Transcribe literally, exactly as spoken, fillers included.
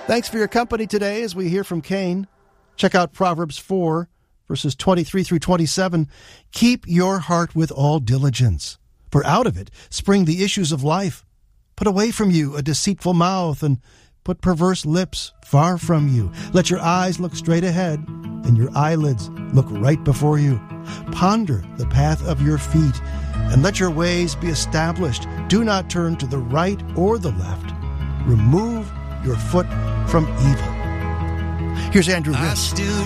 Thanks for your company today as we hear from Cain. Check out Proverbs four, verses twenty-three through twenty-seven. Keep your heart with all diligence, for out of it spring the issues of life. Put away from you a deceitful mouth, and put perverse lips far from you. Let your eyes look straight ahead, and your eyelids look right before you. Ponder the path of your feet, and let your ways be established. Do not turn to the right or the left. Remove your foot from evil. Here's Andrew Riss.